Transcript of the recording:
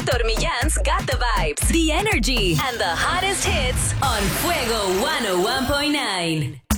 Héctor Millán's got the vibes, the energy, and the hottest hits on Fuego 101.9.